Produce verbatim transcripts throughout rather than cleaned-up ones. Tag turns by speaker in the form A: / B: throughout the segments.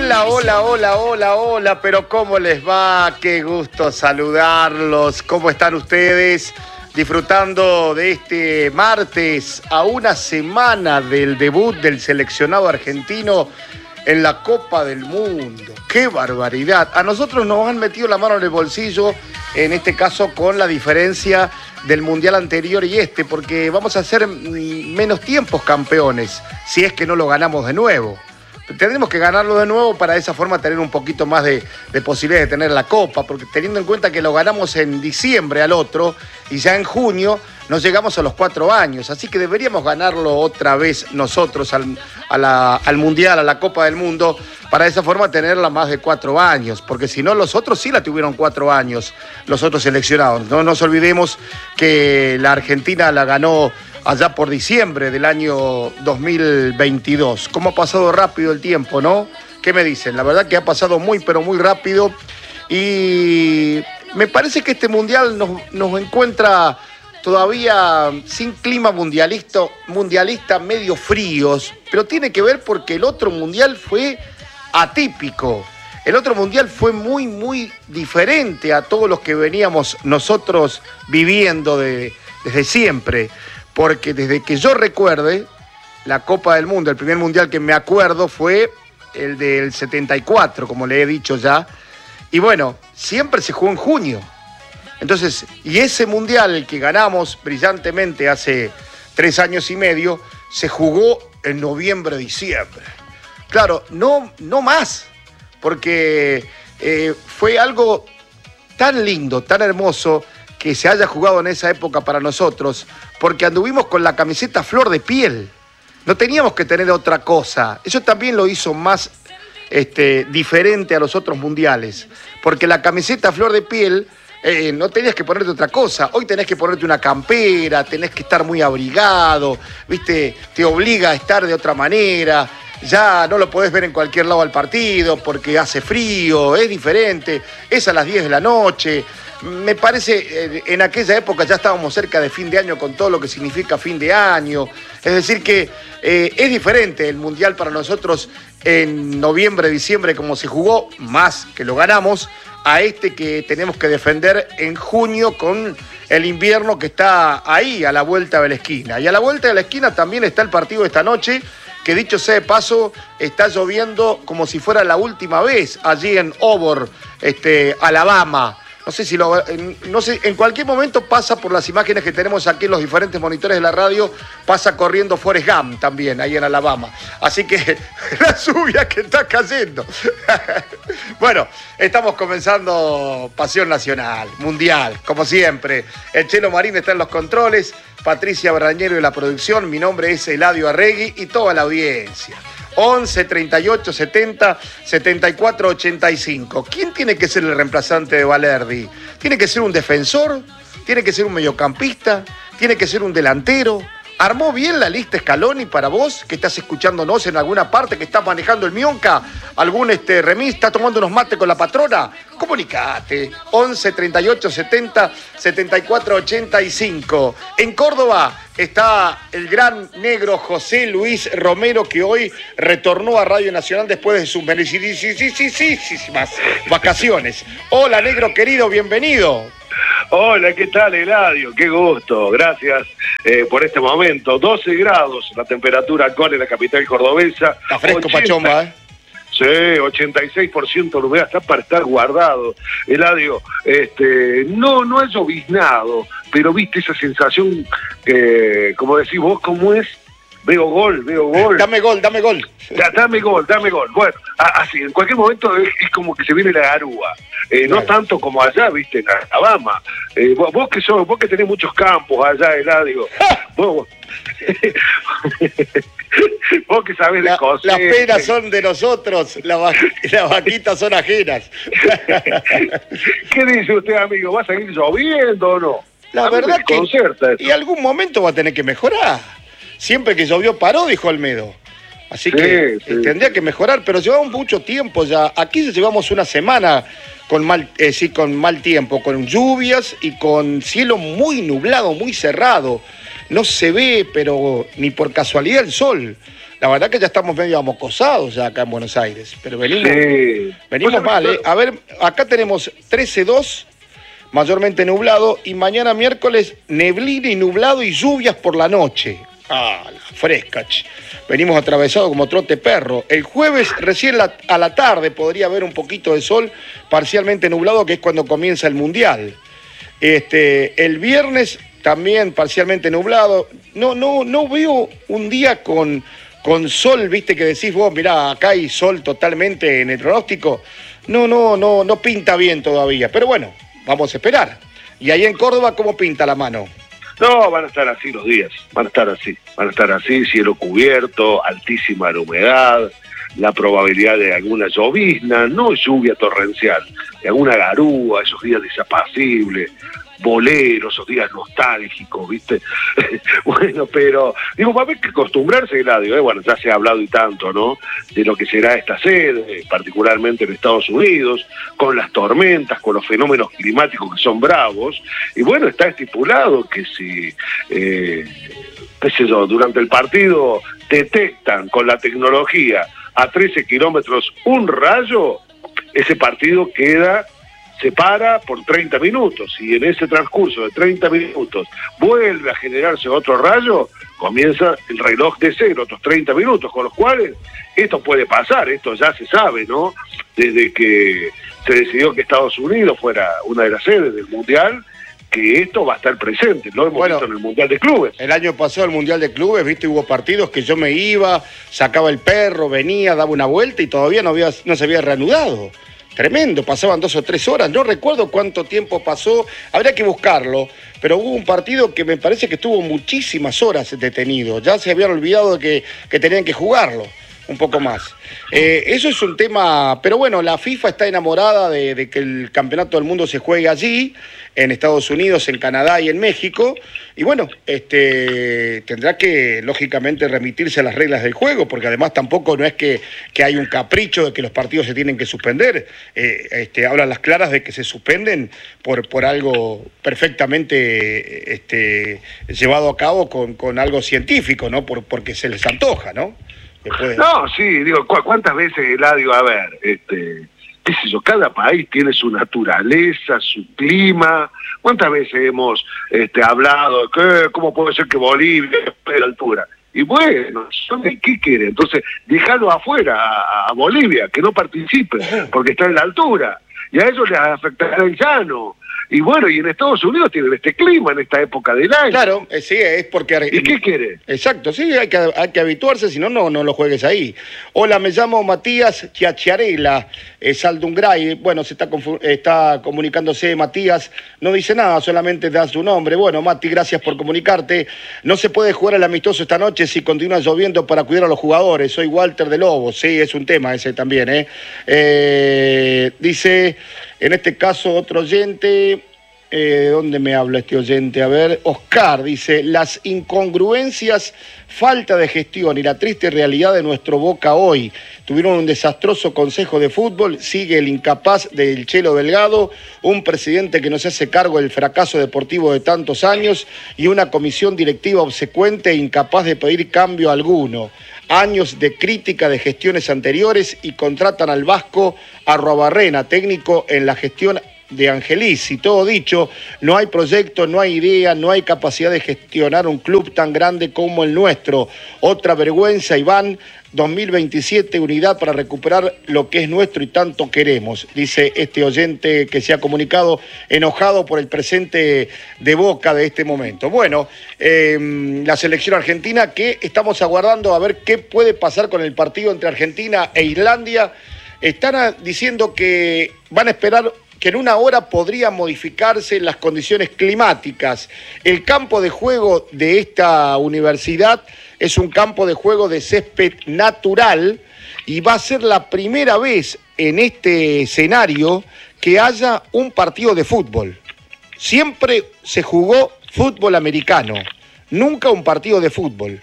A: Hola, hola, hola, hola, hola, pero ¿cómo les va? Qué gusto saludarlos. ¿Cómo están ustedes? Disfrutando de este martes a una semana del debut del seleccionado argentino en la Copa del Mundo. ¡Qué barbaridad! A nosotros nos han metido la mano en el bolsillo, en este caso con la diferencia del Mundial anterior y este, porque vamos a ser menos tiempos campeones, si es que no lo ganamos de nuevo. Tendremos que ganarlo de nuevo para de esa forma tener un poquito más de, de posibilidad de tener la Copa, porque teniendo en cuenta que lo ganamos en diciembre al otro y ya en junio nos llegamos a los cuatro años, así que deberíamos ganarlo otra vez nosotros al, a la, al Mundial, a la Copa del Mundo, para de esa forma tenerla más de cuatro años, porque si no los otros sí la tuvieron cuatro años, los otros seleccionados. No nos olvidemos que la Argentina la ganó allá por diciembre del año dos mil veintidós. ¿Cómo ha pasado rápido el tiempo, no? ¿Qué me dicen? La verdad que ha pasado muy, pero muy rápido. Y me parece que este Mundial nos, nos encuentra todavía sin clima mundialista, mundialista, medio fríos. Pero tiene que ver porque el otro Mundial fue atípico. El otro Mundial fue muy, muy diferente a todos los que veníamos nosotros viviendo de, desde siempre. Porque desde que yo recuerde, la Copa del Mundo, el primer Mundial que me acuerdo fue el del setenta y cuatro, como le he dicho ya. Y bueno, siempre se jugó en junio. Entonces, y ese Mundial que ganamos brillantemente hace tres años y medio, se jugó en noviembre, diciembre. Claro, no, no más, porque eh, fue algo tan lindo, tan hermoso, que se haya jugado en esa época para nosotros, porque anduvimos con la camiseta flor de piel. No teníamos que tener otra cosa. Eso también lo hizo más este, diferente a los otros mundiales, porque la camiseta flor de piel eh, no tenías que ponerte otra cosa. Hoy tenés que ponerte una campera, tenés que estar muy abrigado, ¿viste? Te obliga a estar de otra manera. Ya no lo podés ver en cualquier lado al partido porque hace frío, es diferente, es a las diez de la noche. Me parece, en aquella época ya estábamos cerca de fin de año con todo lo que significa fin de año. Es decir que eh, es diferente el Mundial para nosotros en noviembre, diciembre, como se jugó, más que lo ganamos, a este que tenemos que defender en junio con el invierno que está ahí, a la vuelta de la esquina. Y a la vuelta de la esquina también está el partido de esta noche, que dicho sea de paso, está lloviendo como si fuera la última vez allí en Auburn, este, Alabama. No sé si lo, no sé, en cualquier momento pasa por las imágenes que tenemos aquí en los diferentes monitores de la radio, pasa corriendo Forrest Gump también, ahí en Alabama. Así que la lluvia que está cayendo. Bueno, estamos comenzando Pasión Nacional, Mundial, como siempre. El Chelo Marín está en los controles, Patricia Brañero en la producción, mi nombre es Eladio Arregui y toda la audiencia. once, treinta y ocho, setenta, setenta y cuatro, ochenta y cinco. ¿Quién tiene que ser el reemplazante de Valerdi? ¿Tiene que ser un defensor? ¿Tiene que ser un mediocampista? ¿Tiene que ser un delantero? ¿Armó bien la lista Scaloni para vos, que estás escuchándonos en alguna parte, que estás manejando el Mionca? ¿Algún este, remis? ¿Estás tomando unos mates con la patrona? Comunicate. once, treinta y ocho, setenta, setenta y cuatro, ochenta y cinco. En Córdoba está el gran negro José Luis Romero, que hoy retornó a Radio Nacional después de sus merecidísimas vacaciones. Hola, negro querido, bienvenido.
B: Hola, ¿qué tal, Eladio? Qué gusto, gracias eh, por este momento. doce grados la temperatura actual en la capital cordobesa.
A: Está fresco, ochenta, Pachomba, ¿eh?
B: Sí, ochenta y seis por ciento de humedad, está para estar guardado. Eladio, este, no, no es lloviznado, pero viste esa sensación, que, como decís vos, ¿cómo es? Veo gol, veo gol.
A: Dame gol, dame gol.
B: Da, dame gol, dame gol. Bueno, así, en cualquier momento es, es como que se viene la garúa. Eh, no tanto como allá, viste, en Alabama. Eh, vos, vos que sos, vos que tenés muchos campos allá, Eladio. vos, vos, vos que sabés de
A: la,
B: cosas.
A: Las penas son de nosotros, las va, la vaquitas son ajenas.
B: ¿Qué dice usted, amigo? ¿Va a seguir lloviendo o no?
A: La
B: a
A: verdad que
B: esto.
A: Y algún momento va a tener que mejorar. Siempre que llovió paró, dijo Olmedo. Así sí, que sí, tendría que mejorar, pero llevamos mucho tiempo ya. Aquí llevamos una semana con mal, eh, sí, con mal tiempo, con lluvias y con cielo muy nublado, muy cerrado. No se ve, pero ni por casualidad el sol. La verdad que ya estamos medio amocosados ya acá en Buenos Aires, pero venimos,
B: Sí.
A: venimos mal, ¿eh? A ver, acá tenemos trece dos, mayormente nublado, y mañana miércoles neblina y nublado y lluvias por la noche. Ah, la fresca, ch. Venimos atravesados como trote perro. El jueves, recién la, a la tarde, podría haber un poquito de sol, parcialmente nublado, que es cuando comienza el Mundial. Este, el viernes también parcialmente nublado. No, no, no veo un día con, con sol, viste, que decís vos, mirá, acá hay sol totalmente en el pronóstico. No, no, no, no pinta bien todavía. Pero bueno, vamos a esperar. Y ahí en Córdoba, ¿cómo pinta la mano?
B: No, van a estar así los días, van a estar así, van a estar así, cielo cubierto, altísima la humedad, la probabilidad de alguna llovizna, no lluvia torrencial, de alguna garúa, esos días desapacibles, boleros, esos días nostálgicos, ¿viste? Bueno, pero, digo, va a haber que acostumbrarse, Eladio, ¿eh? Bueno, ya se ha hablado y tanto, ¿no?, de lo que será esta sede, particularmente en Estados Unidos, con las tormentas, con los fenómenos climáticos que son bravos, y bueno, está estipulado que si, eh, qué sé yo, durante el partido detectan con la tecnología a trece kilómetros un rayo, ese partido queda... se para por treinta minutos y en ese transcurso de treinta minutos vuelve a generarse otro rayo, comienza el reloj de cero, otros treinta minutos, con los cuales esto puede pasar, esto ya se sabe, ¿no? Desde que se decidió que Estados Unidos fuera una de las sedes del Mundial, que esto va a estar presente, lo hemos bueno, visto en el Mundial de Clubes.
A: El año pasado el Mundial de Clubes, viste, hubo partidos que yo me iba, sacaba el perro, venía, daba una vuelta y todavía no, había, no se había reanudado. Tremendo, pasaban dos o tres horas, no recuerdo cuánto tiempo pasó, habría que buscarlo, pero hubo un partido que me parece que estuvo muchísimas horas detenido, ya se habían olvidado de que, que tenían que jugarlo un poco más. Eh, eso es un tema, pero bueno, la FIFA está enamorada de, de que el Campeonato del Mundo se juegue allí, en Estados Unidos, en Canadá y en México, y bueno, este, tendrá que lógicamente remitirse a las reglas del juego, porque además tampoco no es que, que hay un capricho de que los partidos se tienen que suspender, eh, este, hablan las claras de que se suspenden por, por algo perfectamente este, llevado a cabo con, con algo científico, ¿no? Por, porque se les antoja, ¿no?
B: Después... No, sí, digo, ¿cu ¿cuántas veces, Eladio, a ver, este... qué sé yo, cada país tiene su naturaleza, su clima? ¿Cuántas veces hemos este, hablado de que, cómo puede ser que Bolivia esté a la altura? Y bueno, ¿qué quiere? Entonces, déjalo afuera a, a Bolivia, que no participe, porque está en la altura. Y a ellos les afectará el llano. Y bueno, y en Estados Unidos tienen este clima en esta época del año.
A: Claro, eh, sí, es porque...
B: ¿Y qué quiere?
A: Exacto, sí, hay que, hay que habituarse, si no, no, no lo juegues ahí. Hola, me llamo Matías Chiacharela, eh, Saldungray. Bueno, se está, está comunicándose Matías, no dice nada, solamente da su nombre. Bueno, Mati, gracias por comunicarte. No se puede jugar el amistoso esta noche si continúa lloviendo para cuidar a los jugadores. Soy Walter de Lobos, sí, es un tema ese también, ¿eh? eh dice... En este caso, otro oyente, eh, ¿dónde me habla este oyente? A ver, Oscar dice, las incongruencias, falta de gestión y la triste realidad de nuestro Boca hoy. Tuvieron un desastroso consejo de fútbol, sigue el incapaz del Chelo Delgado, un presidente que no se hace cargo del fracaso deportivo de tantos años y una comisión directiva obsecuente e incapaz de pedir cambio alguno. Años de crítica de gestiones anteriores y contratan al vasco Arruabarrena, técnico en la gestión de Angelici. Todo dicho, no hay proyecto, no hay idea, no hay capacidad de gestionar un club tan grande como el nuestro. Otra vergüenza, Iván. dos mil veintisiete, unidad para recuperar lo que es nuestro y tanto queremos, dice este oyente que se ha comunicado enojado por el presente de Boca de este momento. Bueno, eh, la selección argentina que estamos aguardando a ver qué puede pasar con el partido entre Argentina e Islandia. Están diciendo que van a esperar que en una hora podrían modificarse las condiciones climáticas. El campo de juego de esta universidad es un campo de juego de césped natural y va a ser la primera vez en este escenario que haya un partido de fútbol. Siempre se jugó fútbol americano, nunca un partido de fútbol.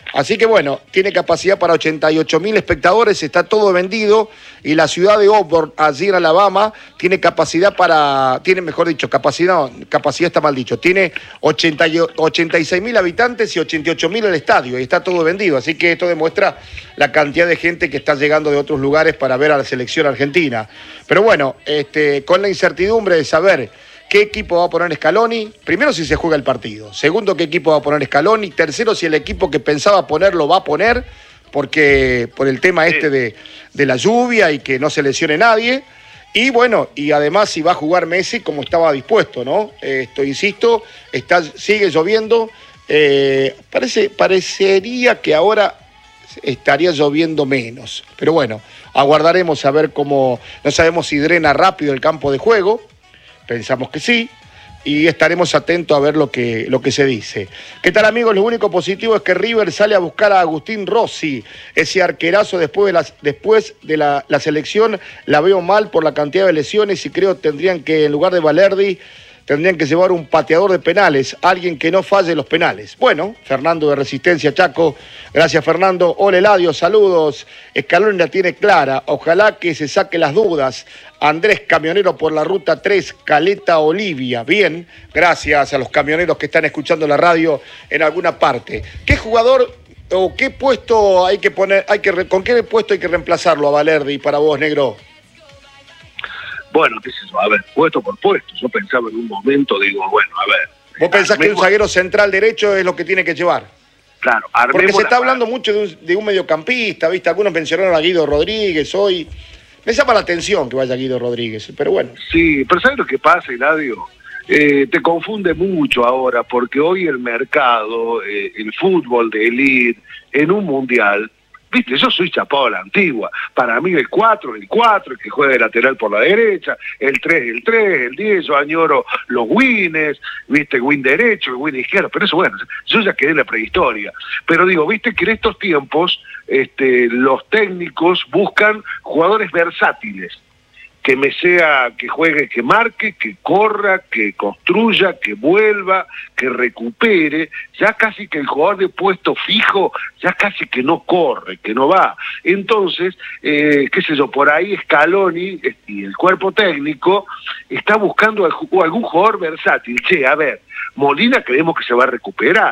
A: Así que bueno, tiene capacidad para ochenta y ocho mil espectadores, está todo vendido, y la ciudad de Auburn, allí en Alabama, tiene capacidad para, tiene mejor dicho, capacidad, no, capacidad está mal dicho, tiene ochenta y seis mil habitantes y ochenta y ocho mil el estadio, y está todo vendido, así que esto demuestra la cantidad de gente que está llegando de otros lugares para ver a la selección argentina. Pero bueno, este, con la incertidumbre de saber qué equipo va a poner Scaloni, primero si se juega el partido, segundo qué equipo va a poner Scaloni, tercero si el equipo que pensaba ponerlo va a poner, porque por el tema este de, de la lluvia y que no se lesione nadie, y bueno, y además si va a jugar Messi como estaba dispuesto, ¿no? Esto, insisto, está, sigue lloviendo, eh, parece, parecería que ahora estaría lloviendo menos, pero bueno, aguardaremos a ver cómo, no sabemos si drena rápido el campo de juego. Pensamos que sí, y estaremos atentos a ver lo que, lo que se dice. ¿Qué tal, amigos? Lo único positivo es que River sale a buscar a Agustín Rossi, ese arquerazo después de, la, después de la, la selección. La veo mal por la cantidad de lesiones y creo que tendrían que, en lugar de Valerdi, tendrían que llevar un pateador de penales, alguien que no falle los penales. Bueno, Fernando de Resistencia Chaco, gracias Fernando. Hola Eladio, saludos. Scaloni la tiene clara, ojalá que se saque las dudas. Andrés, camionero por la ruta tres, Caleta Olivia. Bien, gracias a los camioneros que están escuchando la radio en alguna parte. ¿Qué jugador o qué puesto hay que poner, hay que, con qué puesto hay que reemplazarlo a Valerdi para vos, negro?
B: Bueno, qué sé yo, a ver, puesto por puesto. Yo pensaba en un momento, digo, bueno, a ver.
A: ¿Vos pensás armemos... que un zaguero central derecho es lo que tiene que llevar?
B: Claro,
A: armemos. Porque se está hablando mucho de un, de un mediocampista, ¿viste? Algunos mencionaron a Guido Rodríguez hoy. Me llama la atención que vaya Guido Rodríguez, pero bueno.
B: Sí, pero ¿sabes lo que pasa, Eladio? Eh, te confunde mucho ahora, porque hoy el mercado, eh, el fútbol de elite, en un mundial, viste, yo soy chapado a la antigua. Para mí el cuatro, el cuatro, el que juega de lateral por la derecha, el tres, el tres, el diez, yo añoro los wins, viste, el win derecho, el win izquierdo, pero eso bueno, yo ya quedé en la prehistoria. Pero digo, viste que en estos tiempos este, los técnicos buscan jugadores versátiles, que me sea, que juegue, que marque, que corra, que construya, que vuelva, que recupere. Ya casi que el jugador de puesto fijo, ya casi que no corre, que no va. Entonces, eh, qué sé yo, por ahí Scaloni y el cuerpo técnico está buscando algún jugador versátil. Che, a ver, Molina creemos que se va a recuperar,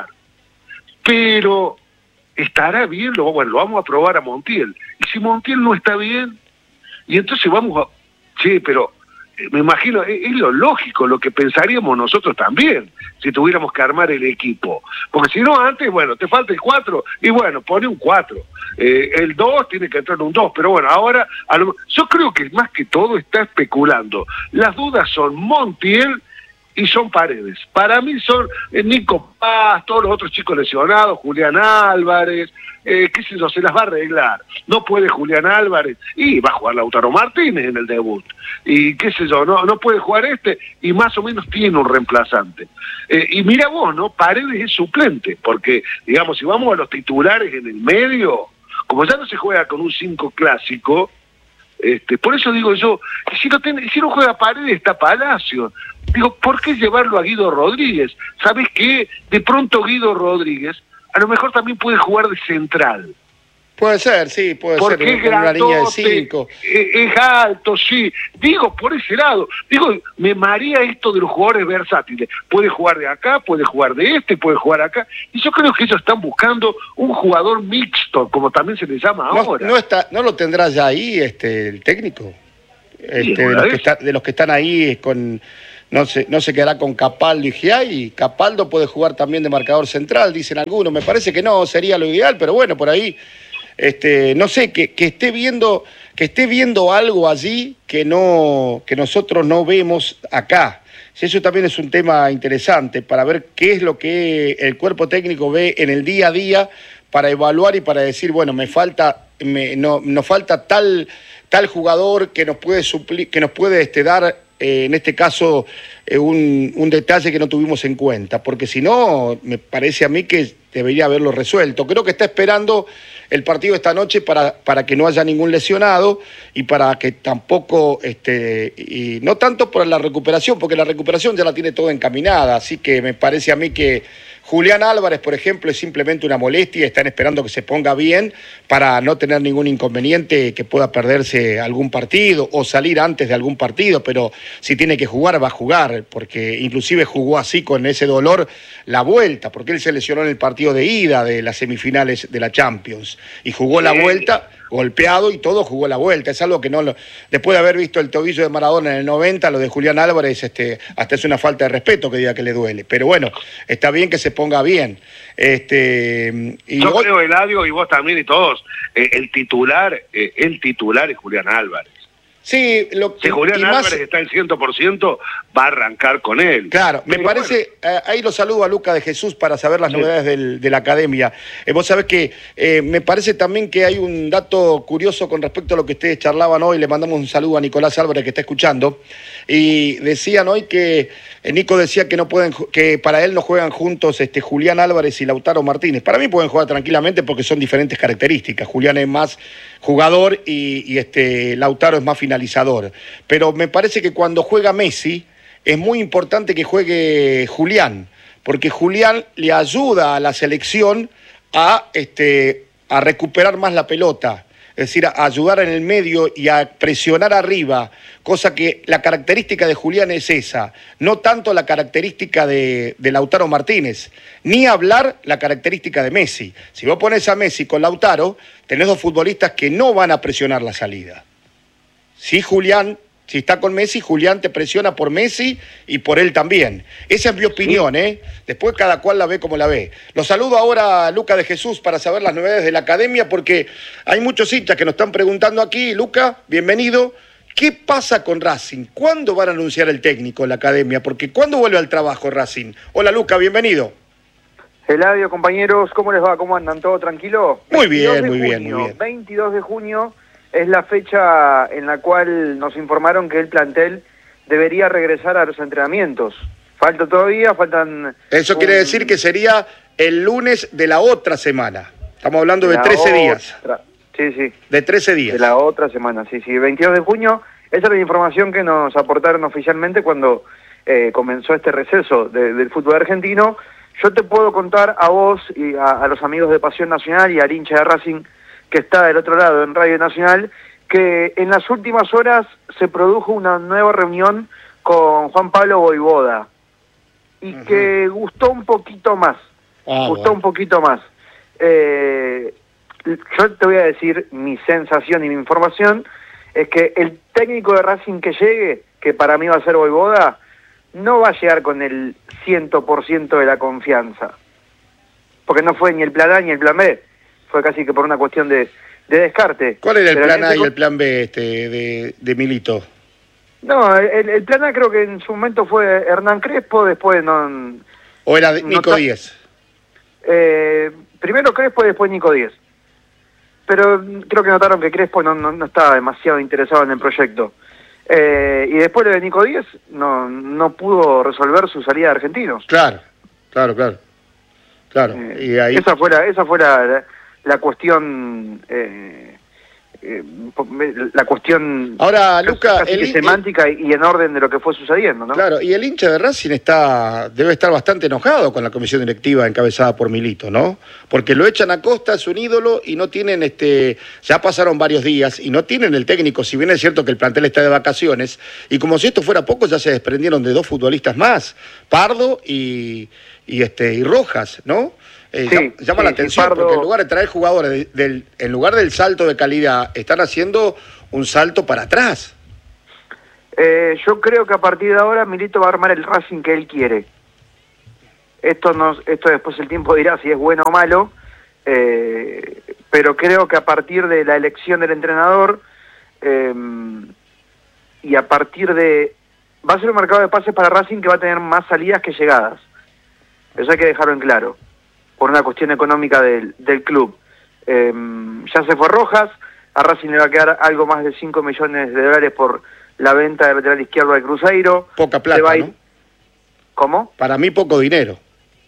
B: pero estará bien, lo, bueno, lo vamos a probar a Montiel. Y si Montiel no está bien, y entonces vamos a... Sí, pero eh, me imagino, es, es lo lógico, lo que pensaríamos nosotros también, si tuviéramos que armar el equipo. Porque si no, antes, bueno, te falta el cuatro, y bueno, pone un cuatro. Eh, el dos tiene que entrar un dos, pero bueno, ahora, a lo, yo creo que más que todo está especulando. Las dudas son Montiel y son Paredes. Para mí son eh, Nico Paz, todos los otros chicos lesionados, Julián Álvarez, eh, qué sé yo, se las va a arreglar. No puede Julián Álvarez, y va a jugar Lautaro Martínez en el debut. Y qué sé yo, no, no puede jugar este, y más o menos tiene un reemplazante. Eh, y mira vos, ¿no? Paredes es suplente, porque, digamos, si vamos a los titulares en el medio, como ya no se juega con un cinco clásico, este, por eso digo yo, si no, ten, si no juega Paredes está Palacio. Digo, ¿por qué llevarlo a Guido Rodríguez? ¿Sabes qué? De pronto Guido Rodríguez a lo mejor también puede jugar de central.
A: Puede ser, sí, puede
B: porque
A: ser.
B: Porque es grandote,
A: una línea de cinco.
B: Es, es alto, sí. Digo, por ese lado. Digo, me marea esto de los jugadores versátiles. Puede jugar de acá, puede jugar de este, puede jugar acá. Y yo creo que ellos están buscando un jugador mixto, como también se le llama
A: no,
B: ahora.
A: No, está, ¿No lo tendrá ya ahí este, el técnico? Este, sí, de, los que está, de los que están ahí con... No se, no se quedará con Capaldo y Giai. Capaldo puede jugar también de marcador central, dicen algunos. Me parece que no sería lo ideal, pero bueno, por ahí, este, no sé, que, que esté viendo, que esté viendo algo allí que no, que nosotros no vemos acá. Eso también es un tema interesante para ver qué es lo que el cuerpo técnico ve en el día a día para evaluar y para decir, bueno, me falta, me, no, nos falta tal, tal jugador que nos puede suplir, que nos puede este, dar. Eh, en este caso, eh, un, un detalle que no tuvimos en cuenta, porque si no, me parece a mí que debería haberlo resuelto. Creo que está esperando el partido esta noche para, para que no haya ningún lesionado y para que tampoco, este, y no tanto por la recuperación, porque la recuperación ya la tiene toda encaminada, así que me parece a mí que Julián Álvarez, por ejemplo, es simplemente una molestia, están esperando que se ponga bien para no tener ningún inconveniente, que pueda perderse algún partido o salir antes de algún partido, pero si tiene que jugar, va a jugar, porque inclusive jugó así con ese dolor la vuelta, porque él se lesionó en el partido de ida de las semifinales de la Champions y jugó la vuelta golpeado y todo, jugó la vuelta. Es algo que no lo... Después de haber visto el tobillo de Maradona en el noventa, lo de Julián Álvarez, este, hasta es una falta de respeto que diga que le duele. Pero bueno, está bien que se ponga bien. Este, y
B: Yo
A: hoy...
B: creo, Eladio, y vos también y todos, eh, el titular, eh, el titular es Julián Álvarez.
A: Sí, lo que...
B: Si Julián
A: y
B: Álvarez
A: más...
B: está al cien por ciento, va a arrancar con él.
A: Claro, me
B: Pero
A: parece,
B: bueno.
A: eh, ahí lo saludo a Luca de Jesús para saber las
B: Sí.
A: novedades del, de la academia. Eh, vos sabés que eh, me parece también que hay un dato curioso con respecto a lo que ustedes charlaban hoy. Le mandamos un saludo a Nicolás Álvarez que está escuchando. Y decían hoy que, eh, Nico decía que no pueden, que para él no juegan juntos este, Julián Álvarez y Lautaro Martínez. Para mí pueden jugar tranquilamente porque son diferentes características. Julián es más jugador y, y este, Lautaro es más finalizador. Pero me parece que cuando juega Messi, es muy importante que juegue Julián, porque Julián le ayuda a la selección a, este, a recuperar más la pelota, es decir, a ayudar en el medio y a presionar arriba, cosa que la característica de Julián es esa, no tanto la característica de, de Lautaro Martínez, ni hablar la característica de Messi. Si vos pones a Messi con Lautaro, tenés dos futbolistas que no van a presionar la salida. Sí, Julián... Si está con Messi, Julián te presiona por Messi y por él también. Esa es mi opinión, sí. ¿eh? Después cada cual la ve como la ve. Lo saludo ahora a Luca de Jesús para saber las novedades de la academia, porque hay muchos hinchas que nos están preguntando aquí. Luca, bienvenido. ¿Qué pasa con Racing? ¿Cuándo van a anunciar el técnico en la academia? Porque ¿cuándo vuelve al trabajo Racing? Hola Luca, bienvenido.
C: Eladio, compañeros, ¿cómo les va? ¿Cómo andan? ¿Todo tranquilo?
A: Muy bien, muy
C: junio,
A: bien, muy bien.
C: veintidós de junio es la fecha en la cual nos informaron que el plantel debería regresar a los entrenamientos. Falta todavía, faltan...
A: Eso
C: un...
A: quiere decir que sería el lunes de la otra semana. Estamos hablando de, de trece días.
C: Sí, sí.
A: De trece días.
C: De la otra semana, sí, sí. veintidós de junio, esa es la información que nos aportaron oficialmente cuando eh, comenzó este receso de, del fútbol argentino. Yo te puedo contar a vos y a, a los amigos de Pasión Nacional y al hincha de Racing que está del otro lado en Radio Nacional, que en las últimas horas se produjo una nueva reunión con Juan Pablo Voivoda y uh-huh. que gustó un poquito más, ah, gustó bueno. un poquito más. Eh, yo te voy a decir mi sensación y mi información, es que el técnico de Racing que llegue, que para mí va a ser Voivoda, no va a llegar con el cien por ciento de la confianza, porque no fue ni el plan A ni el plan B. Fue casi que por una cuestión de, de descarte.
A: ¿Cuál era el
C: Pero
A: plan A y
C: con...
A: el plan B este, de, de Milito?
C: No, el, el plan A creo que en su momento fue Hernán Crespo, después no...
A: ¿O era Nico
C: no,
A: Díez?
C: Eh, primero Crespo y después Nico Díez. Pero creo que notaron que Crespo no, no, no estaba demasiado interesado en el proyecto. Eh, y después lo de Nico Díez no, no pudo resolver su salida de Argentinos.
A: Claro, claro, claro. Claro,
C: Eh,
A: y ahí...
C: Esa fue la, esa fue la, la, la cuestión... Eh, eh, la cuestión
A: ahora Luca
C: casi
A: el,
C: que semántica y en orden de lo que fue sucediendo, ¿no?
A: Claro, y el hincha de Racing está debe estar bastante enojado con la comisión directiva encabezada por Milito, ¿no? Porque lo echan a Costa, es un ídolo y no tienen este ya pasaron varios días y no tienen el técnico, si bien es cierto que el plantel está de vacaciones, y como si esto fuera poco ya se desprendieron de dos futbolistas más, Pardo y y este y Rojas, ¿no? Eh, sí, llama sí, la atención sí, Pardo... porque en lugar de traer jugadores de, del, en lugar del salto de calidad están haciendo un salto para atrás.
C: Eh, yo creo que a partir de ahora Milito va a armar el Racing que él quiere. Esto nos, esto después el tiempo dirá si es bueno o malo, eh, pero creo que a partir de la elección del entrenador eh, y a partir de va a ser un mercado de pases para Racing que va a tener más salidas que llegadas. Eso hay que dejarlo en claro, por una cuestión económica del, del club. Eh, ya se fue Rojas, a Racing le va a quedar algo más de cinco millones de dólares por la venta del lateral izquierdo del Cruzeiro.
A: Poca plata, va a ir... ¿no?
C: ¿Cómo?
A: Para mí poco dinero.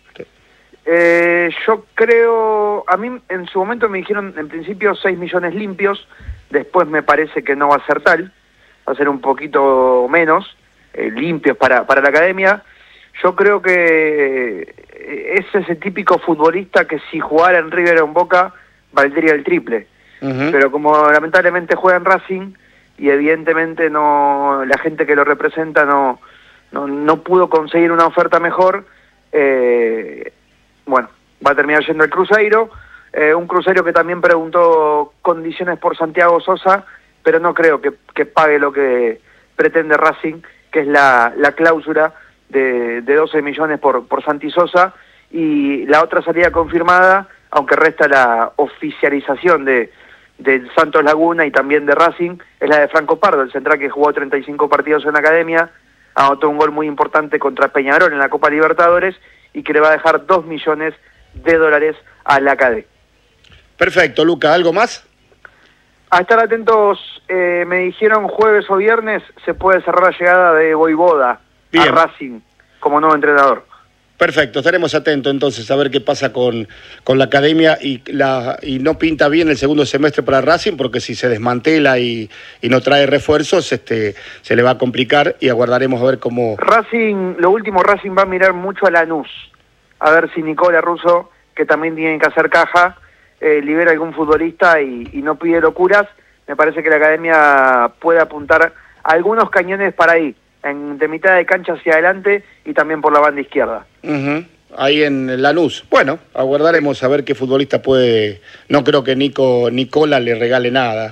C: Eh, yo creo, a mí en su momento me dijeron en principio seis millones limpios, después me parece que no va a ser tal, va a ser un poquito menos, eh, limpios para, para la academia. yo creo que es ese típico futbolista que si jugara en River o en Boca valdría el triple. Uh-huh. Pero como lamentablemente juega en Racing y evidentemente no la gente que lo representa no no, no pudo conseguir una oferta mejor, eh, bueno, va a terminar yendo al Cruzeiro, eh, un Cruzeiro que también preguntó condiciones por Santiago Sosa, pero no creo que, que pague lo que pretende Racing, que es la, la cláusula de, de doce millones por, por Santi Sosa, y la otra salida confirmada, aunque resta la oficialización de del Santos Laguna y también de Racing, es la de Franco Pardo, el central que jugó treinta y cinco partidos en la academia, anotó un gol muy importante contra Peñarol en la Copa Libertadores y que le va a dejar dos millones de dólares a la Acadé.
A: Perfecto, Luca, ¿algo más?
C: A estar atentos, eh, me dijeron jueves o viernes se puede cerrar la llegada de Voivoda a Racing como nuevo entrenador.
A: Perfecto, estaremos atentos entonces a ver qué pasa con, con la academia y, la, y no pinta bien el segundo semestre para Racing porque si se desmantela y, y no trae refuerzos este, se le va a complicar y aguardaremos a ver cómo...
C: Racing, lo último, Racing va a mirar mucho a Lanús, a ver si Nicola Russo, que también tiene que hacer caja, eh, libera algún futbolista y, y no pide locuras. Me parece que la academia puede apuntar algunos cañones para ahí, en, de mitad de cancha hacia adelante y también por la banda izquierda.
A: Uh-huh. Ahí en Lanús. Bueno, aguardaremos a ver qué futbolista puede... No creo que Nico Nicola le regale nada.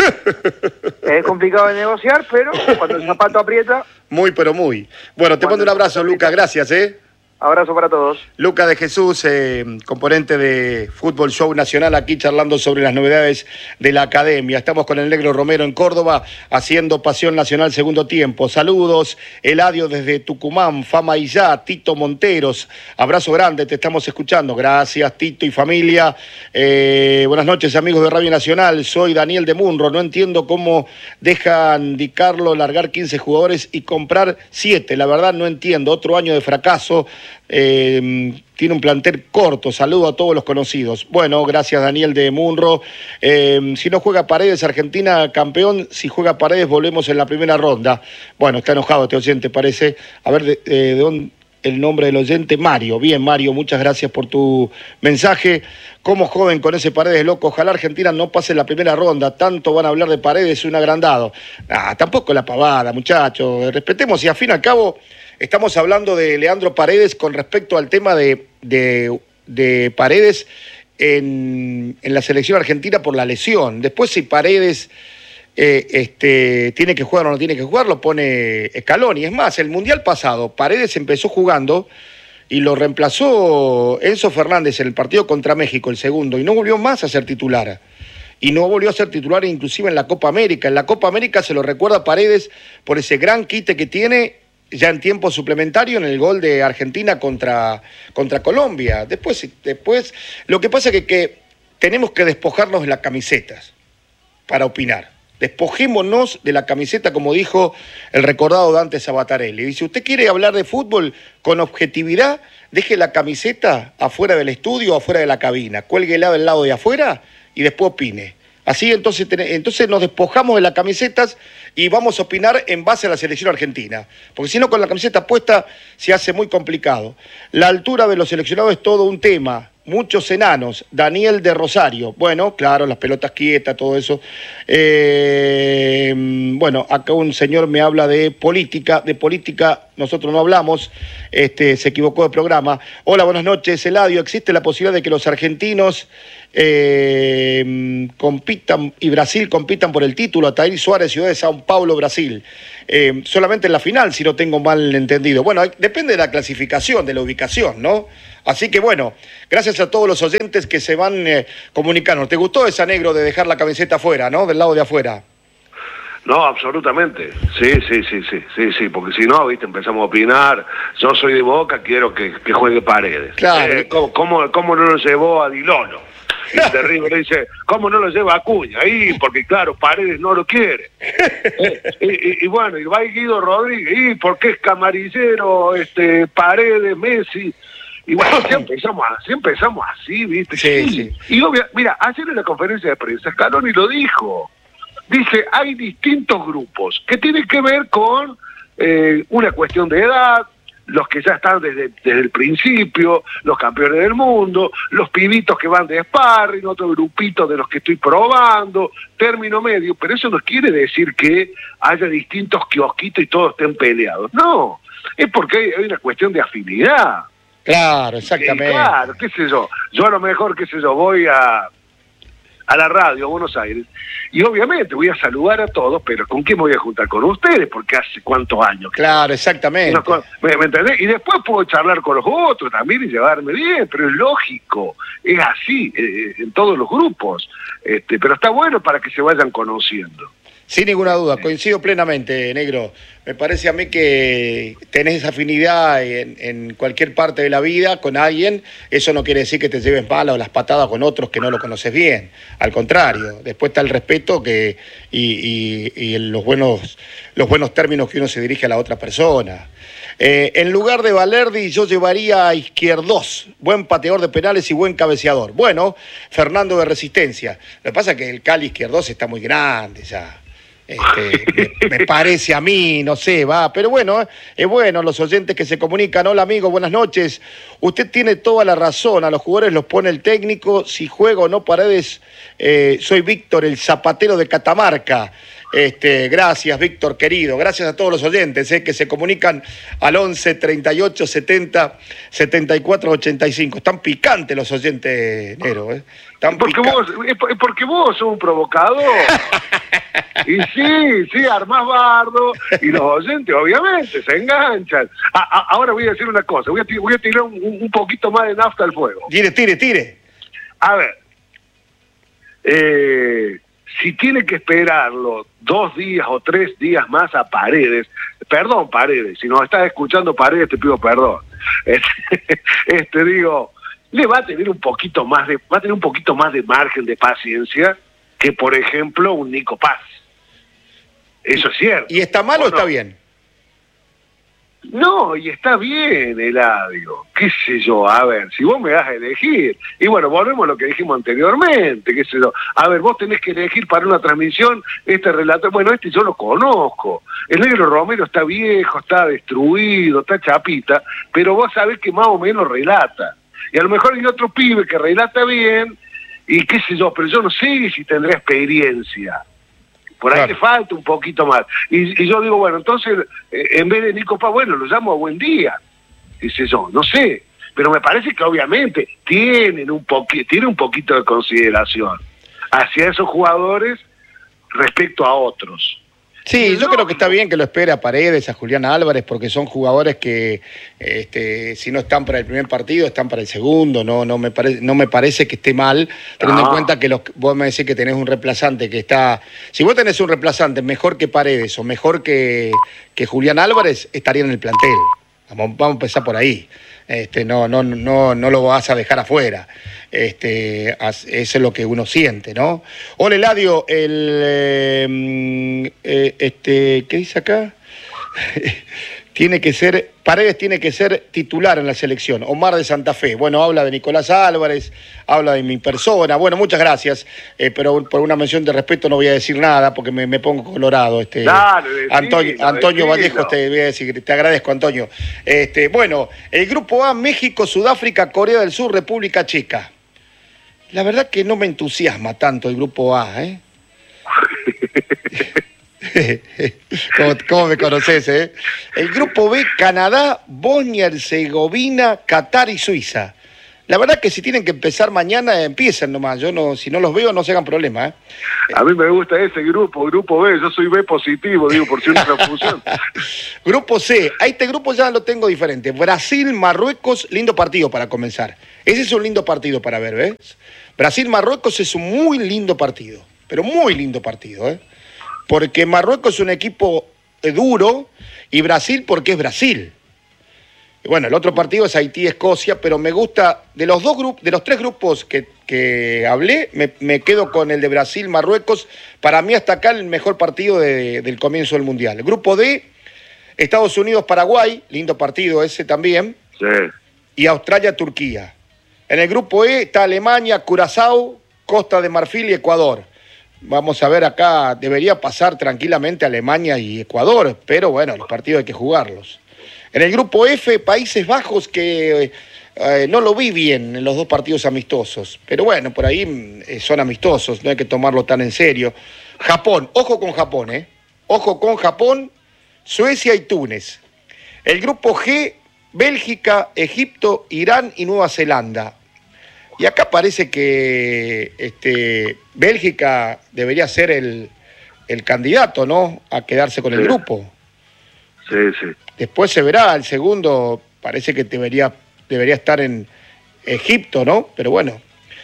C: Es complicado de negociar, pero cuando el zapato aprieta...
A: Muy, pero muy. Bueno, te mando un abrazo, Luca. Gracias, ¿eh?
C: Abrazo para todos.
A: Luca de Jesús, eh, componente de Fútbol Show Nacional, aquí charlando sobre las novedades de la academia. Estamos con el Negro Romero en Córdoba, haciendo Pasión Nacional segundo tiempo. Saludos, Eladio desde Tucumán, Fama y ya, Tito Monteros. Abrazo grande, te estamos escuchando. Gracias, Tito y familia. Eh, buenas noches, amigos de Radio Nacional. Soy Daniel de Munro. No entiendo cómo dejan Di Carlo largar quince jugadores y comprar siete. La verdad no entiendo. Otro año de fracaso. Eh, tiene un plantel corto. Saludo a todos los conocidos. Bueno, gracias Daniel de Munro. Eh, si no juega Paredes, Argentina campeón. Si juega Paredes, volvemos en la primera ronda. Bueno, está enojado este oyente, parece. A ver, de, de, de dónde el nombre del oyente, Mario. Bien, Mario, muchas gracias por tu mensaje. Como joven con ese Paredes loco, ojalá Argentina no pase la primera ronda. Tanto van a hablar de Paredes, un agrandado. Ah, tampoco la pavada, muchachos. Respetemos y a fin y al cabo... Estamos hablando de Leandro Paredes con respecto al tema de, de, de Paredes en, en la selección argentina por la lesión. Después si Paredes eh, este, tiene que jugar o no tiene que jugar, lo pone Scaloni. Es más, el Mundial pasado, Paredes empezó jugando y lo reemplazó Enzo Fernández en el partido contra México, el segundo, y no volvió más a ser titular. Y no volvió a ser titular inclusive en la Copa América. En la Copa América se lo recuerda a Paredes por ese gran quite que tiene ya en tiempo suplementario en el gol de Argentina contra, contra Colombia. Después, después, lo que pasa es que, que tenemos que despojarnos de las camisetas para opinar. Despojémonos de la camiseta, como dijo el recordado Dante Sabatarelli. Dice, ¿usted quiere hablar de fútbol con objetividad? Deje la camiseta afuera del estudio o afuera de la cabina. Cuélguela del lado de afuera y después opine. Así entonces, entonces nos despojamos de las camisetas y vamos a opinar en base a la selección argentina. Porque si no, con la camiseta puesta se hace muy complicado. La altura de los seleccionados es todo un tema. Muchos enanos. Daniel de Rosario. Bueno, claro, las pelotas quietas, todo eso. Eh, bueno, acá un señor me habla de política. De política nosotros no hablamos. Este, se equivocó de programa. Hola, buenas noches, Eladio. ¿Existe la posibilidad de que los argentinos eh, compitan y Brasil compitan por el título? Ataír Suárez, Ciudad de Sao Paulo, Brasil. Eh, solamente en la final, si no tengo mal entendido. Bueno, depende de la clasificación, de la ubicación, ¿no? Así que bueno, gracias a todos los oyentes que se van eh, comunicando. ¿Te gustó esa, Negro, de dejar la camiseta afuera, ¿no? Del lado de afuera.
B: No, absolutamente. Sí, sí, sí, sí, sí, sí, porque si no, viste, empezamos a opinar. Yo soy de Boca, quiero que, que juegue Paredes.
A: Claro.
B: Eh, ¿cómo, cómo, ¿Cómo no lo llevó a Di Lolo? Y Terrible dice, ¿cómo no lo lleva a Acuña? Ahí, porque claro, Paredes no lo quiere. Eh, y, y, y bueno, y va Guido Rodríguez, ¿y por qué es camarillero, este, Paredes, Messi? Y bueno, si empezamos, así, empezamos así, ¿viste?
A: Sí, sí. sí.
B: Y obvio, mira, ayer en la conferencia de prensa, Scaloni lo dijo. Dice, hay distintos grupos que tienen que ver con eh, una cuestión de edad, los que ya están desde, desde el principio, los campeones del mundo, los pibitos que van de sparring, otro grupito de los que estoy probando, término medio, pero eso no quiere decir que haya distintos kiosquitos y todos estén peleados. No, es porque hay, hay una cuestión de afinidad.
A: Claro, exactamente.
B: Eh, claro, qué sé yo, yo a lo mejor, qué sé yo, voy a... a la radio, a Buenos Aires, y obviamente voy a saludar a todos, pero ¿con quién me voy a juntar? Con ustedes, porque hace cuántos años.
A: Claro, exactamente.
B: No, ¿me, ¿Me entendés? Y después puedo charlar con los otros también y llevarme bien, pero es lógico, es así, eh, en todos los grupos, este, pero está bueno para que se vayan conociendo.
A: Sin ninguna duda, coincido plenamente, Negro. Me parece a mí que tenés esa afinidad en, en cualquier parte de la vida con alguien. Eso no quiere decir que te lleves mal o las patadas con otros que no lo conoces bien. Al contrario, después está el respeto que, y, y, y los, buenos, los buenos términos que uno se dirige a la otra persona. Eh, en lugar de Valerdi yo llevaría a Izquierdos, buen pateador de penales y buen cabeceador. Bueno, Fernando de Resistencia. Lo que pasa es que el Cali Izquierdos está muy grande ya. Este, me, me parece a mí, no sé, va, pero bueno, es bueno los oyentes que se comunican. Hola amigo, buenas noches. Usted tiene toda la razón, a los jugadores los pone el técnico, si juega o no Paredes. eh, soy Víctor, el zapatero de Catamarca. Este, gracias Víctor querido, gracias a todos los oyentes eh, que se comunican al once, treinta y ocho, setenta, setenta y cuatro, ochenta y cinco. Están picantes los oyentes, Nero, eh. Están
B: porque vos, es porque vos sos un provocador. Y sí, sí, armás bardo, y los oyentes obviamente se enganchan. A, a, ahora voy a decir una cosa, voy a, voy a tirar un, un poquito más de nafta al fuego.
A: Tire, tire, tire.
B: A ver, eh, si tiene que esperarlo dos días o tres días más a Paredes, perdón Paredes, si nos estás escuchando Paredes te pido perdón, este, este digo, le va a tener un poquito más de, va a tener un poquito más de margen de paciencia que por ejemplo un Nico Paz. Eso es cierto.
A: ¿Y está mal o, o no? Está bien?
B: No, y está bien, Eladio. Qué sé yo, a ver, si vos me das a elegir. Y bueno, volvemos a lo que dijimos anteriormente, qué sé yo. A ver, vos tenés que elegir para una transmisión este relato. Bueno, este yo lo conozco. El Negro Romero está viejo, está destruido, está chapita, pero vos sabés que más o menos relata. Y a lo mejor hay otro pibe que relata bien, y qué sé yo, pero yo no sé si tendrá experiencia. Por ahí claro. Le falta un poquito más. Y, y yo digo, bueno, entonces, eh, en vez de Nico Paz, bueno, lo llamo a Buen Día. Qué sé yo, no sé. Pero me parece que obviamente tienen un poqui- tiene un poquito de consideración hacia esos jugadores respecto a otros.
A: Sí, yo creo que está bien que lo espere a Paredes, a Julián Álvarez, porque son jugadores que este, si no están para el primer partido, están para el segundo. No, no, me, pare, no me parece que esté mal, teniendo no. en cuenta que los, vos me decís que tenés un reemplazante que está... Si vos tenés un reemplazante mejor que Paredes o mejor que, que Julián Álvarez, estaría en el plantel. Vamos, vamos a empezar por ahí. Este, no, no, no, no lo vas a dejar afuera. Este, eso es lo que uno siente, ¿no? Hola, Eladio, el eh, eh, este, ¿qué dice acá? Tiene que ser, Paredes tiene que ser titular en la selección. Omar de Santa Fe. Bueno, habla de Nicolás Álvarez, habla de mi persona. Bueno, muchas gracias, eh, pero por una mención de respeto no voy a decir nada porque me, me pongo colorado. Este,
B: Dale, decilo,
A: Antonio, Antonio
B: decilo.
A: Vallejo, te voy a decir, te agradezco, Antonio. Este, bueno, el grupo A, México, Sudáfrica, Corea del Sur, República Checa. La verdad que no me entusiasma tanto el grupo A, ¿eh? ¿Cómo, ¿Cómo me conoces, eh? El grupo B, Canadá, Bosnia, Herzegovina, Qatar y Suiza. La verdad que si tienen que empezar mañana, empiecen nomás. Yo no, si no los veo, no se hagan problema, ¿eh?
B: A mí me gusta ese grupo, grupo B. Yo soy B positivo, digo, por si una confusión.
A: Grupo C, a este grupo ya lo tengo diferente. Brasil, Marruecos, lindo partido para comenzar. Ese es un lindo partido para ver, ¿ves? Brasil-Marruecos es un muy lindo partido, pero muy lindo partido, ¿eh? Porque Marruecos es un equipo duro y Brasil porque es Brasil. Y bueno, el otro partido es Haití-Escocia, pero me gusta, de los dos grupos, de los tres grupos que, que hablé, me, me quedo con el de Brasil-Marruecos. Para mí hasta acá el mejor partido de, del comienzo del Mundial. El grupo D, Estados Unidos-Paraguay, lindo partido ese también.
B: Sí.
A: Y Australia-Turquía. En el grupo E está Alemania, Curazao, Costa de Marfil y Ecuador. Vamos a ver acá, debería pasar tranquilamente Alemania y Ecuador, pero bueno, los partidos hay que jugarlos. En el grupo F, Países Bajos, que eh, no lo vi bien en los dos partidos amistosos. Pero bueno, por ahí eh, son amistosos, no hay que tomarlo tan en serio. Japón, ojo con Japón, ¿eh? Ojo con Japón, Suecia y Túnez. El grupo G, Bélgica, Egipto, Irán y Nueva Zelanda. Y acá parece que este, Bélgica debería ser el, el candidato, ¿no? A quedarse con el
B: sí.
A: grupo.
B: Sí, sí.
A: Después se verá, el segundo parece que debería, debería estar en Egipto, ¿no? Pero bueno.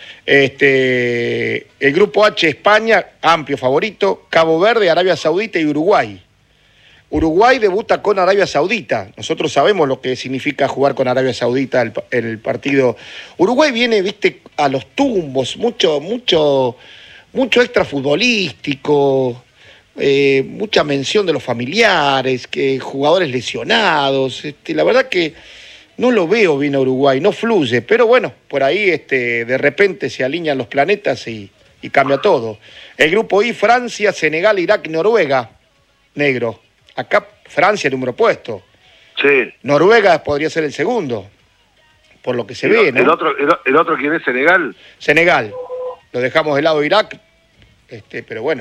A: Este, el grupo H, España, amplio favorito. Cabo Verde, Arabia Saudita y Uruguay. Uruguay debuta con Arabia Saudita. Nosotros sabemos lo que significa jugar con Arabia Saudita el, el partido. Uruguay viene, viste, a los tumbos, mucho, mucho, mucho extra futbolístico, eh, mucha mención de los familiares, que jugadores lesionados. Este, la verdad que no lo veo bien a Uruguay, no fluye, pero bueno, por ahí este, de repente se alinean los planetas y, y cambia todo. El grupo I, Francia, Senegal, Irak, Noruega, negro. Acá Francia número puesto.
B: Sí.
A: Noruega podría ser el segundo, por lo que se
B: el,
A: ve, ¿no?
B: El otro, el, el otro, ¿quién es? ¿Senegal?
A: Senegal. Lo dejamos de lado Irak, este, pero bueno.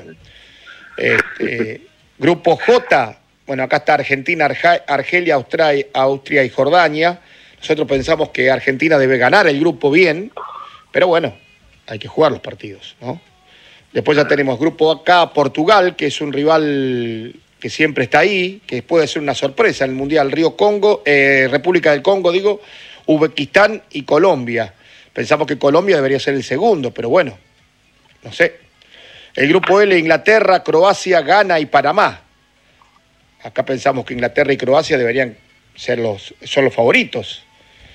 A: Este, grupo J, bueno, acá está Argentina, Arja, Argelia, Austria, Austria y Jordania. Nosotros pensamos que Argentina debe ganar el grupo bien, pero bueno, hay que jugar los partidos, ¿no? Después ya tenemos grupo acá, Portugal, que es un rival que siempre está ahí, que puede ser una sorpresa en el Mundial. Río Congo, eh, República del Congo, digo, Uzbekistán y Colombia. Pensamos que Colombia debería ser el segundo, pero bueno, no sé. El grupo L, Inglaterra, Croacia, Ghana y Panamá. Acá pensamos que Inglaterra y Croacia deberían ser los, son los favoritos.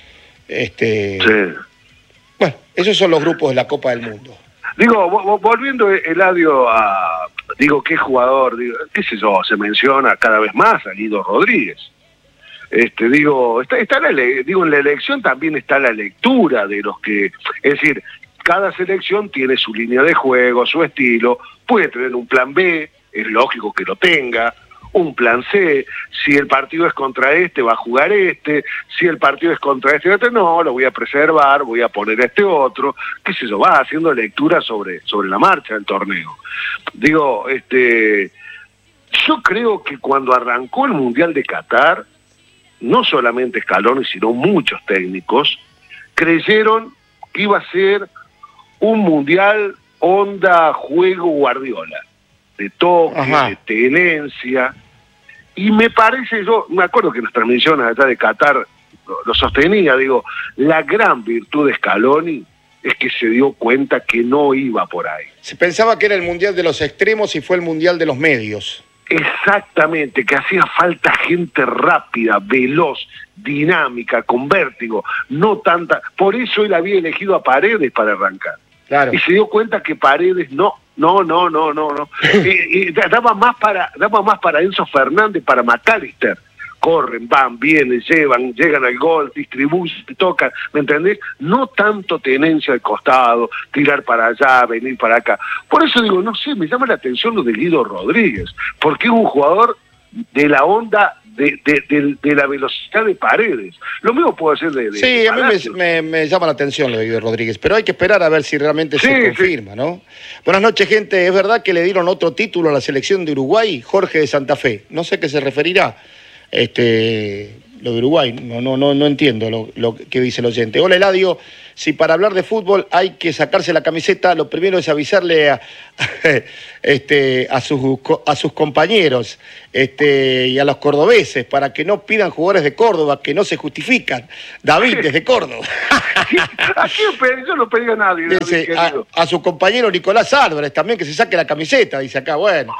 A: Este,
B: sí.
A: Bueno, esos son los grupos de la Copa del Mundo.
B: Digo, volviendo, Eladio, a, digo, qué jugador, digo, qué sé yo, se menciona cada vez más a Guido Rodríguez. Este, digo, está, está la, digo, en la elección también está la lectura de los que, es decir, cada selección tiene su línea de juego, su estilo, puede tener un plan B, es lógico que lo tenga, un plan C, si el partido es contra este, va a jugar este, si el partido es contra este, otro, no, lo voy a preservar, voy a poner este otro, qué sé yo, va haciendo lectura sobre, sobre la marcha del torneo. Digo, este, yo creo que cuando arrancó el Mundial de Qatar, no solamente Scaloni, sino muchos técnicos, creyeron que iba a ser un Mundial onda juego Guardiola, de toque, Ajá. de tenencia, y me parece, yo me acuerdo que en las transmisiones allá de Qatar lo, lo sostenía, digo, la gran virtud de Scaloni es que se dio cuenta que no iba por ahí.
A: Se pensaba que era el Mundial de los extremos y fue el Mundial de los medios.
B: Exactamente, que hacía falta gente rápida, veloz, dinámica, con vértigo, no tanta, por eso él había elegido a Paredes para arrancar. Claro. Y se dio cuenta que Paredes no, no, no, no, no, no. y, y daba más para, daba más para Enzo Fernández, para McAllister. Corren, van, vienen, llevan, llegan al gol, distribuyen, tocan, ¿me entendés? No tanto tenencia al costado, tirar para allá, venir para acá. Por eso digo, no sé, me llama la atención lo de Guido Rodríguez, porque es un jugador de la onda de, de, de, de la velocidad de Paredes. Lo mismo puede ser de, de
A: Sí, a mí me, me, me llama la atención lo de Guido Rodríguez, pero hay que esperar a ver si realmente sí, se confirma, sí. ¿no? Buenas noches, gente. ¿Es verdad que le dieron otro título a la selección de Uruguay? Jorge de Santa Fe. No sé a qué se referirá. Este, lo de Uruguay, no, no, no, no entiendo lo, lo que dice el oyente. Hola, Eladio, si para hablar de fútbol hay que sacarse la camiseta, lo primero es avisarle a, este, a, sus, a sus compañeros este, y a los cordobeses para que no pidan jugadores de Córdoba que no se justifican. David, desde Córdoba.
B: Aquí yo no pedí a nadie.
A: Dice, a, a su compañero Nicolás Álvarez también que se saque la camiseta, dice acá, bueno.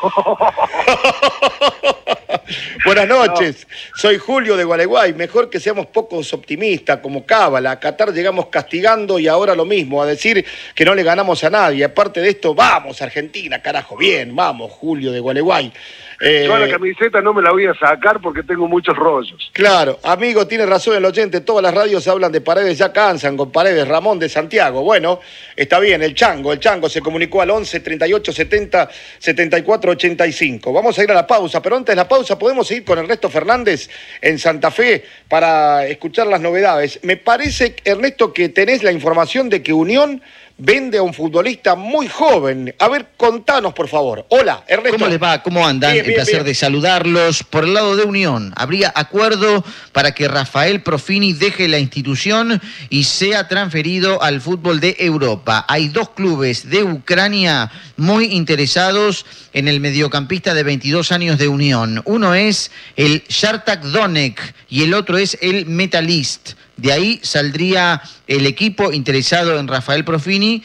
A: Buenas noches, no. Soy Julio de Gualeguay. Mejor que seamos pocos optimistas como Cábala. A Qatar llegamos castigando y ahora lo mismo, a decir que no le ganamos a nadie. Aparte de esto, vamos Argentina, carajo, bien, vamos Julio de Gualeguay. Eh,
B: Yo a la camiseta no me la voy a sacar porque tengo muchos rollos.
A: Claro, amigo, tiene razón el oyente, todas las radios hablan de Paredes, ya cansan con Paredes. Ramón de Santiago, bueno, está bien, el Chango, el Chango se comunicó al once, treinta y ocho, setenta, setenta y cuatro, ochenta y cinco. Vamos a ir a la pausa, pero antes de la pausa podemos ir con Ernesto Fernández en Santa Fe para escuchar las novedades. Me parece, Ernesto, que tenés la información de que Unión vende a un futbolista muy joven. A ver, contanos, por favor. Hola, Ernesto.
D: ¿Cómo les va? ¿Cómo andan?
A: Bien,
D: el
A: bien,
D: placer
A: bien.
D: de saludarlos. Por el lado de Unión, habría acuerdo para que Rafael Profini deje la institución y sea transferido al fútbol de Europa. Hay dos clubes de Ucrania muy interesados en el mediocampista de veintidós años de Unión. Uno es el Shakhtar Donetsk y el otro es el Metalist. De ahí saldría el equipo interesado en Rafael Profini,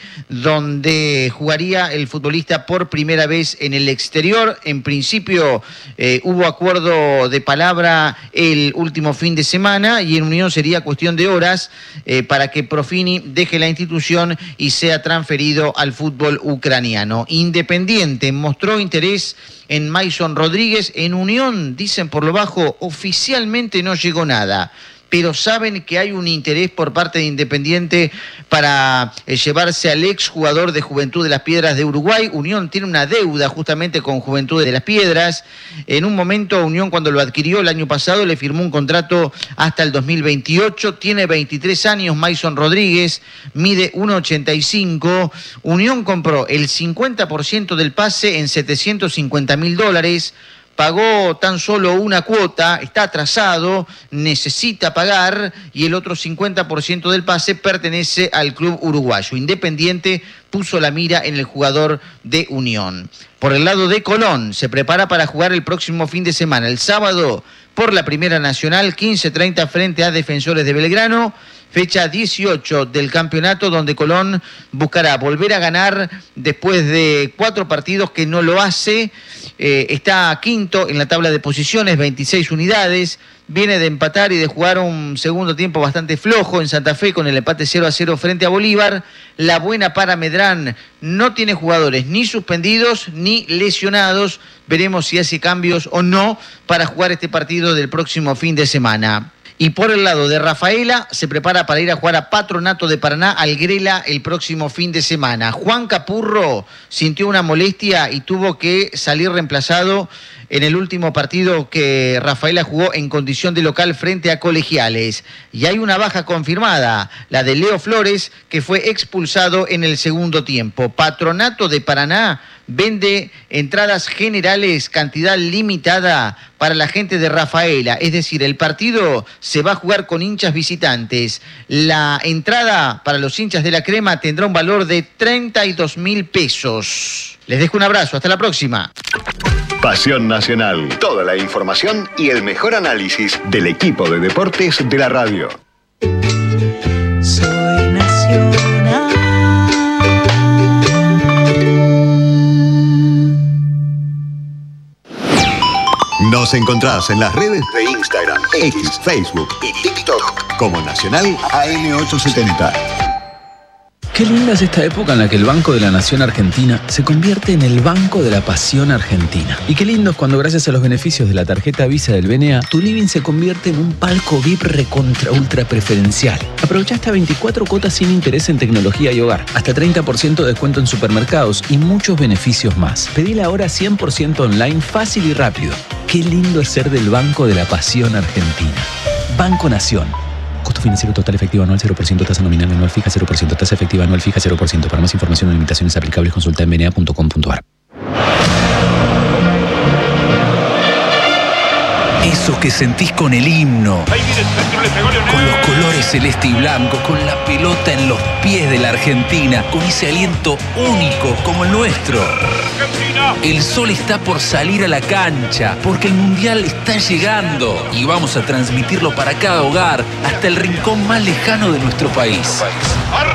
D: donde jugaría el futbolista por primera vez en el exterior. En principio eh, hubo acuerdo de palabra el último fin de semana y en Unión sería cuestión de horas eh, para que Profini deje la institución y sea transferido al fútbol ucraniano. Independiente mostró interés en Mason Rodríguez. En Unión, dicen por lo bajo, oficialmente no llegó nada, pero saben que hay un interés por parte de Independiente para eh, llevarse al ex jugador de Juventud de las Piedras de Uruguay. Unión tiene una deuda justamente con Juventud de las Piedras. En un momento, Unión, cuando lo adquirió el año pasado, le firmó un contrato hasta el dos mil veintiocho. Tiene veintitrés años, Mason Rodríguez, mide uno ochenta y cinco. Unión compró el cincuenta por ciento del pase en setecientos cincuenta mil dólares. Pagó tan solo una cuota, está atrasado, necesita pagar y el otro cincuenta por ciento del pase pertenece al club uruguayo. Independiente puso la mira en el jugador de Unión. Por el lado de Colón, se prepara para jugar el próximo fin de semana, el sábado, por la Primera Nacional, quince treinta frente a Defensores de Belgrano. Fecha dieciocho del campeonato, donde Colón buscará volver a ganar después de cuatro partidos que no lo hace. Eh, está quinto en la tabla de posiciones, veintiséis unidades. Viene de empatar y de jugar un segundo tiempo bastante flojo en Santa Fe con el empate cero a cero frente a Bolívar. La buena para Medrán, no tiene jugadores ni suspendidos ni lesionados. Veremos si hace cambios o no para jugar este partido del próximo fin de semana. Y por el lado de Rafaela, se prepara para ir a jugar a Patronato de Paraná, al Grela, el próximo fin de semana. Juan Capurro sintió una molestia y tuvo que salir reemplazado en el último partido que Rafaela jugó en condición de local frente a Colegiales. Y hay una baja confirmada, la de Leo Flores, que fue expulsado en el segundo tiempo. Patronato de Paraná vende entradas generales, cantidad limitada para la gente de Rafaela. Es decir, el partido se va a jugar con hinchas visitantes. La entrada para los hinchas de la Crema tendrá un valor de treinta y dos mil pesos. Les dejo un abrazo, hasta la próxima.
E: Pasión Nacional. Toda la información y el mejor análisis del equipo de deportes de la radio.
F: Soy Nacional.
E: Nos encontrás en las redes de Instagram, X, Facebook y TikTok como Nacional A M ochocientos setenta.
G: Qué linda es esta época en la que el Banco de la Nación Argentina se convierte en el Banco de la Pasión Argentina. Y qué lindo es cuando, gracias a los beneficios de la tarjeta Visa del B N A, tu living se convierte en un palco V I P recontra ultra preferencial. Aprovecha hasta veinticuatro cuotas sin interés en tecnología y hogar, hasta treinta por ciento de descuento en supermercados y muchos beneficios más. Pedila ahora cien por ciento online, fácil y rápido. Qué lindo es ser del Banco de la Pasión Argentina. Banco Nación. Costo financiero total efectivo anual cero por ciento, tasa nominal anual fija cero por ciento, tasa efectiva anual fija cero por ciento. Para más información o limitaciones aplicables, consulta en b n a punto com punto a r. Eso que sentís con el himno, con los colores celeste y blanco, con la pelota en los pies de la Argentina, con ese aliento único como el nuestro. El sol está por salir a la cancha, porque el Mundial está llegando y vamos a transmitirlo para cada hogar, hasta el rincón más lejano de nuestro país.